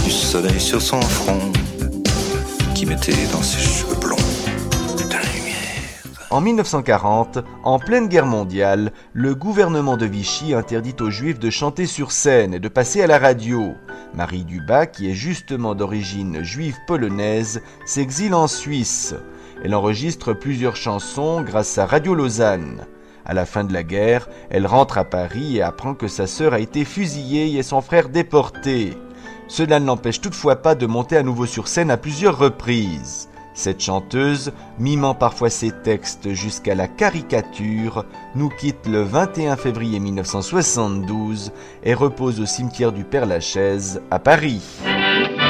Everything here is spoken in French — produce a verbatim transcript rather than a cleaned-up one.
du soleil sur son front, qui mettait dans ses cheveux blonds de la lumière. En mille neuf cent quarante, en pleine guerre mondiale, le gouvernement de Vichy interdit aux Juifs de chanter sur scène et de passer à la radio. Marie Dubas, qui est justement d'origine juive polonaise, s'exile en Suisse. Elle enregistre plusieurs chansons grâce à Radio Lausanne. À la fin de la guerre, elle rentre à Paris et apprend que sa sœur a été fusillée et son frère déporté. Cela ne l'empêche toutefois pas de monter à nouveau sur scène à plusieurs reprises. Cette chanteuse, mimant parfois ses textes jusqu'à la caricature, nous quitte le vingt et un février mille neuf cent soixante-douze et repose au cimetière du Père-Lachaise à Paris.